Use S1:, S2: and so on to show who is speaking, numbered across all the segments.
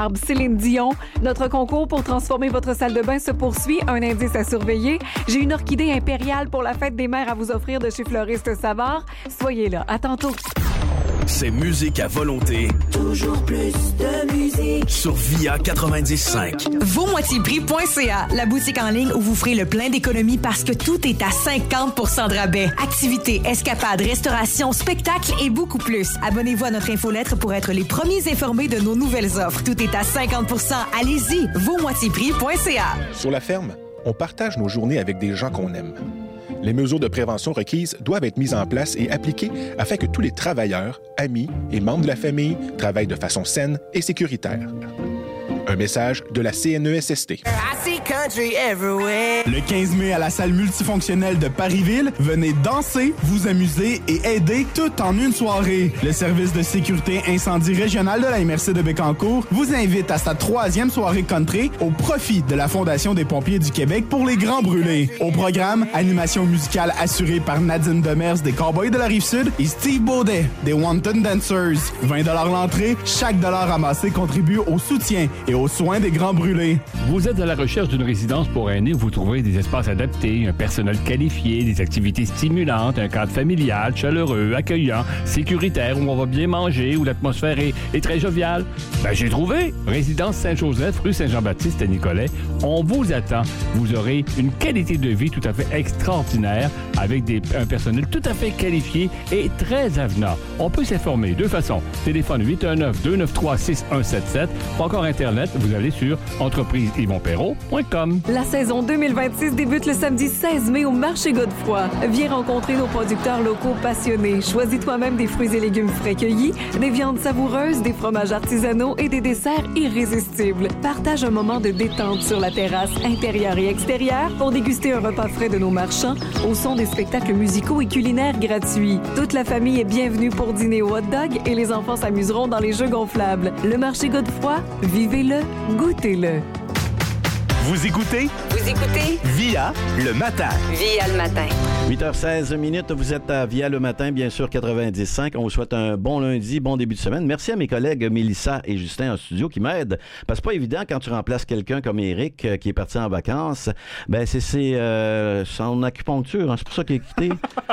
S1: Céline Dion. Notre concours pour transformer votre salle de bain se poursuit. Un indice à surveiller. J'ai une orchidée impériale pour la fête des mères à vous offrir de chez Fleuriste Savard. Soyez là. À tantôt.
S2: C'est musique à volonté.
S3: Toujours plus de musique.
S2: Sur VIA 90.5.
S4: Vosmoitiesprix.ca, la boutique en ligne où vous ferez le plein d'économies parce que tout est à 50% de rabais. Activités, escapades, restauration, spectacles et beaucoup plus. Abonnez-vous à notre infolettre pour être les premiers informés de nos nouvelles offres. Tout est à 50%. Allez-y, Vosmoitiesprix.ca.
S5: Sur la ferme, on partage nos journées avec des gens qu'on aime. Les mesures de prévention requises doivent être mises en place et appliquées afin que tous les travailleurs, amis et membres de la famille travaillent de façon saine et sécuritaire. Un message de la CNESST.
S6: Le 15 mai à la salle multifonctionnelle de Parisville, venez danser, vous amuser et aider tout en une soirée. Le service de sécurité incendie régional de la MRC de Bécancour vous invite à sa 3e soirée country au profit de la Fondation des pompiers du Québec pour les grands brûlés. Au programme, animation musicale assurée par Nadine Demers des Cowboys de la Rive-Sud et Steve Baudet des Wanton Dancers. 20$ l'entrée, chaque dollar ramassé contribue au soutien et aux soins des grands brûlés.
S7: Vous êtes à la recherche d'une résidence pour aînés où vous trouverez des espaces adaptés, un personnel qualifié, des activités stimulantes, un cadre familial, chaleureux, accueillant, sécuritaire, où on va bien manger, où l'atmosphère est très joviale. Ben, j'ai trouvé! Résidence Saint-Joseph, rue Saint-Jean-Baptiste à Nicolet. On vous attend. Vous aurez une qualité de vie tout à fait extraordinaire avec un personnel tout à fait qualifié et très avenant. On peut s'informer de deux façons. Téléphone 819-293-6177 ou encore Internet, vous allez sur entrepriseyvonperrault.com.
S1: La saison 2026 débute le samedi 16 mai au marché Godefroy. Viens rencontrer nos producteurs locaux passionnés. Choisis toi-même des fruits et légumes frais cueillis, des viandes savoureuses, des fromages artisanaux et des desserts irrésistibles. Partage un moment de détente sur la terrasse intérieure et extérieure pour déguster un repas frais de nos marchands au son des spectacles musicaux et culinaires gratuits. Toute la famille est bienvenue pour dîner au hot dog et les enfants s'amuseront dans les jeux gonflables. Le marché Godefroy, vivez-le, goûtez-le.
S2: Vous écoutez?
S8: Vous écoutez?
S2: VIA le matin.
S8: VIA le matin.
S9: 8h16, vous êtes à VIA le matin, bien sûr, 90.5. On vous souhaite un bon lundi, bon début de semaine. Merci à mes collègues Mélissa et Justin en studio qui m'aident. Parce que c'est pas évident quand tu remplaces quelqu'un comme Eric qui est parti en vacances. Ben, c'est son acupuncture, hein, c'est pour ça qu'il est quitté.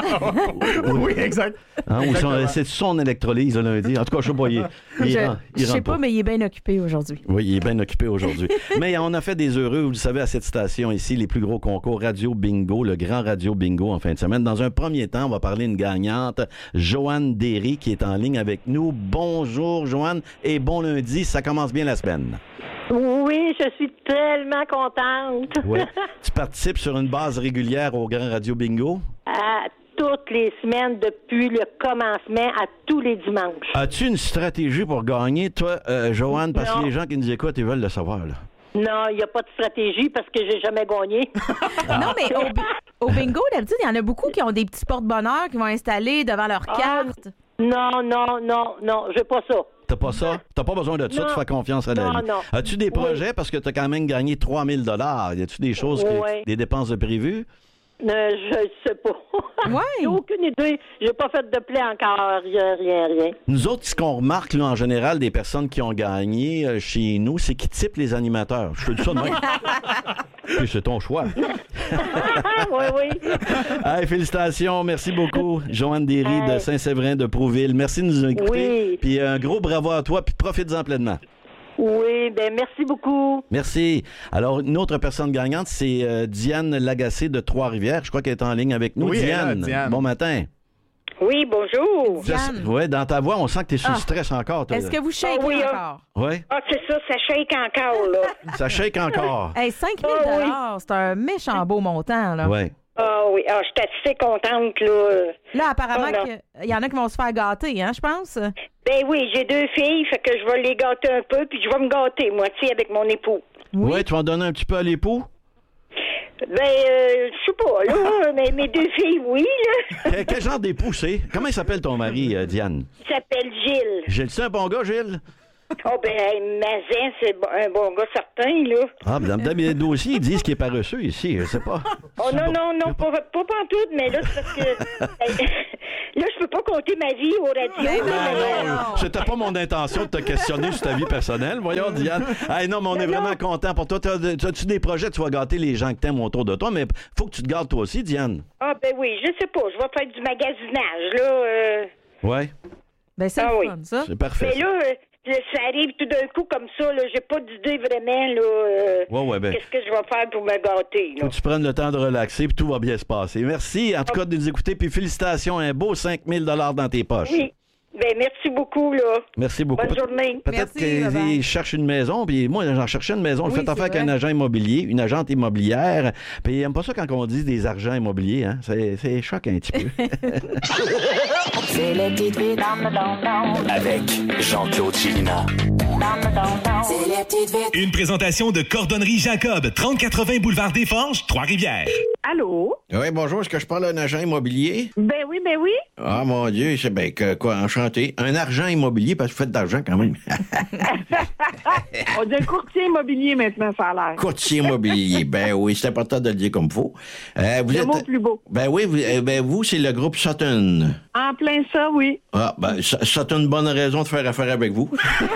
S10: Oui, exact.
S9: Hein, c'est son électrolyse le lundi. En tout cas, je sais pas,
S11: je sais pas, mais il est bien occupé aujourd'hui.
S9: Oui, il est bien occupé aujourd'hui. Mais on a fait des heureux, vous le savez, à cette station ici, les plus gros concours Radio Bingo, le grand Radio Bingo en fin de semaine. Dans un premier temps, on va parler d'une gagnante, Joanne Derry, qui est en ligne avec nous. Bonjour, Joanne, et bon lundi. Ça commence bien la semaine.
S12: Oui, je suis tellement contente.
S9: Oui. Tu participes sur une base régulière au grand Radio Bingo?
S12: Toutes les semaines depuis le commencement à tous les dimanches.
S9: As-tu une stratégie pour gagner, toi, Joanne? Parce que les gens qui nous écoutent, ils veulent le savoir, là.
S12: Non, il n'y a pas de stratégie parce que j'ai jamais gagné.
S11: Non, mais au bingo, d'habitude, il y en a beaucoup qui ont des petits porte-bonheur qui vont installer devant leur carte.
S12: Non, j'ai pas ça.
S9: T'as pas ça? T'as pas besoin de ça, tu fais confiance à la vie.
S12: Non.
S9: As-tu des projets? Parce que t'as quand même gagné 3 000 $. Y a-tu des choses, des dépenses de prévues?
S12: Je sais pas.
S11: Ouais.
S12: J'ai aucune idée. J'ai pas fait de plaie encore. Rien.
S9: Nous autres, ce qu'on remarque, là, en général, des personnes qui ont gagné chez nous, c'est qu'ils typent les animateurs. Je te dis ça de même. Puis c'est ton choix.
S12: Oui.
S9: Hey, félicitations. Merci beaucoup, Joanne Derry de Saint-Séverin de Prouville. Merci de nous écouter.
S12: Oui.
S9: Puis un gros bravo à toi, puis profites-en pleinement.
S12: Oui, merci beaucoup.
S9: Merci. Alors, une autre personne gagnante, c'est Diane Lagacé de Trois-Rivières. Je crois qu'elle est en ligne avec nous.
S10: Oui,
S9: Diane,
S10: Diane.
S9: bon matin.
S12: Oui, bonjour.
S9: Oui, dans ta voix, on sent que tu es sous stress encore. Toi,
S11: est-ce que vous shakez encore?
S9: Oui.
S12: C'est ça shake encore, là.
S9: Ça shake encore.
S11: Hey, 5 000 $, c'est un méchant beau montant, là.
S9: Oui.
S12: Oui, je suis assez contente, là.
S11: Là, apparemment, il y en a qui vont se faire gâter, hein, je pense.
S12: Ben oui, j'ai 2 filles, fait que je vais les gâter un peu, puis je vais me gâter, moi, tu sais, avec mon époux.
S9: Oui, tu vas en donner un petit peu à l'époux?
S12: Ben, je sais pas, là, mais mes 2 filles, oui, là.
S9: Quel genre d'époux c'est? Comment il s'appelle ton mari, Diane?
S12: Il s'appelle Gilles.
S9: Gilles, c'est un bon gars, Gilles?
S12: Oh, ben, Mazin, c'est un bon gars certain, là.
S9: Ah, dans mes dossiers, ils disent qu'il est paresseux ici, je sais pas.
S12: Oh, non, pas pantoute, mais là, c'est parce que... là, je peux pas compter ma vie au radio.
S9: Non. C'était pas mon intention de te questionner sur ta vie personnelle. Voyons, Diane. Hey, non, mais on est vraiment content pour toi. As-tu des projets? Tu vas gâter les gens que t'aimes autour de toi, mais faut que tu te gâtes toi aussi, Diane.
S12: Ah, ben oui, je sais pas. Je vais faire du magasinage, là.
S9: Ouais.
S11: Ben, c'est
S12: oui.
S11: fun, ça.
S9: C'est parfait.
S12: Mais là, ça arrive tout d'un coup comme ça, là. J'ai pas d'idée vraiment, là.
S9: Ouais, ben.
S12: Qu'est-ce que je vais faire pour me gâter, là?
S9: Faut que tu prennes le temps de relaxer, puis tout va bien se passer. Merci, en tout cas, de nous écouter, puis félicitations, un beau 5 000 dans tes poches.
S12: Oui. Ben, merci beaucoup, là.
S9: Merci beaucoup.
S12: Bonne journée.
S9: Peut-être qu'ils cherchent une maison, puis moi, j'en cherchais une maison. Je fais affaire avec un agent immobilier, une agente immobilière, puis ils n'aiment pas ça quand on dit des agents immobiliers, hein. C'est choquant un petit peu.
S3: C'est le petit vite
S2: Avec Jean-Claude Chilina.
S3: C'est les petites vites.
S8: Une présentation de Cordonnerie Jacob, 3080 Boulevard des Forges, Trois-Rivières.
S13: Allô?
S9: Oui, bonjour. Est-ce que je parle à un agent immobilier?
S13: Ben oui.
S9: Ah, mon Dieu, c'est bien quoi, enchanté. Un agent immobilier, parce que vous faites d'argent quand même.
S13: On dit un courtier immobilier maintenant, ça a l'air.
S9: Courtier immobilier. Ben oui, c'est important de le dire comme il faut.
S13: Le mot plus beau.
S9: Ben oui, vous, c'est le groupe Sutton.
S13: En plein ça, oui.
S9: Ah, ben, ça a une bonne raison de faire affaire avec vous.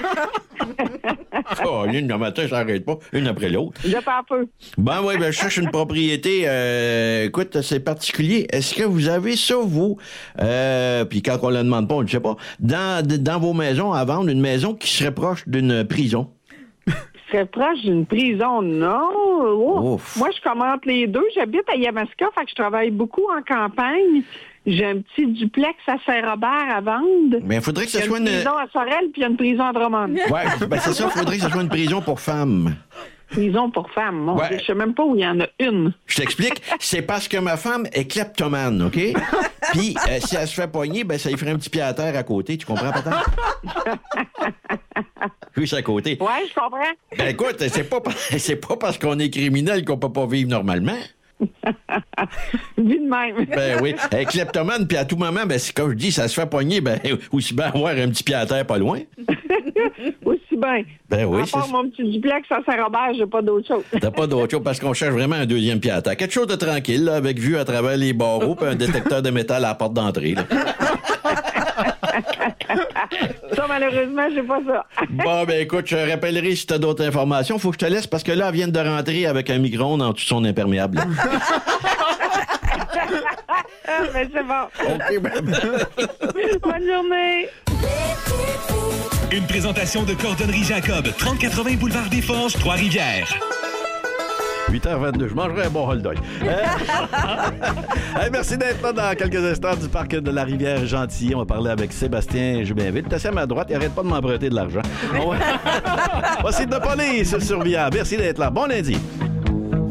S9: Oh, le matin, ça n'arrête pas, une après l'autre.
S13: Je pars peu.
S9: Ben oui, je cherche une propriété. Écoute, c'est particulier. Est-ce que vous avez ça, vous? Puis quand on le demande pas, on ne sait pas. Dans vos maisons à vendre, une maison qui serait proche d'une prison?
S13: Serait proche d'une prison, non. Oh.
S9: Ouf.
S13: Moi, je commente les deux. J'habite à Yamaska, fait que je travaille beaucoup en campagne. J'ai un petit duplex à Saint-Robert à vendre.
S9: Mais il faudrait que ce soit
S13: une prison à Sorel, puis il y a une prison à Drummond.
S9: Ouais, ben c'est ça, il faudrait que ce soit une prison pour femmes.
S13: Prison pour femmes, mon
S9: Ouais.
S13: Dieu, je sais même pas où il y en a une.
S9: Je t'explique, c'est parce que ma femme est kleptomane, OK? Puis, si elle se fait pogner, ben ça lui ferait un petit pied à terre à côté, tu comprends, peut-être? Juste à côté.
S13: Ouais, je comprends.
S9: Ben écoute, c'est pas parce qu'on est criminel qu'on peut pas vivre normalement.
S13: Vu de même.
S9: Ben oui. Elle est kleptomane, puis à tout moment, ben c'est comme je dis, ça se fait pogner, ben aussi bien avoir un petit pied à terre pas loin.
S13: Aussi bien.
S9: Ben oui,
S13: à part mon petit duplex à Saint-Robert, j'ai pas d'autre chose.
S9: T'as pas d'autre chose parce qu'on cherche vraiment un deuxième pied à terre. Quelque chose de tranquille, là, avec vue à travers les barreaux puis un détecteur de métal à la porte d'entrée. Là.
S13: Ça, malheureusement, j'ai pas ça.
S9: Bon, ben écoute, je rappellerai si t'as d'autres informations. Faut que je te laisse parce que là, elle vient de rentrer avec un micro-ondes en dessous de son imperméable.
S13: Mais c'est bon.
S9: OK,
S13: Bonne journée.
S8: Une présentation de Cordonnerie Jacob, 3080 Boulevard des Forges, Trois-Rivières.
S9: 8h22, je mangerai un bon hot dog. Hey, merci d'être là dans quelques instants du parc de la rivière Gentilly. On va parler avec Sébastien Jubinville. T'es assis à ma droite, il arrête pas de m'emprunter de l'argent. On va essayer de police sur Via. Merci d'être là. Bon lundi.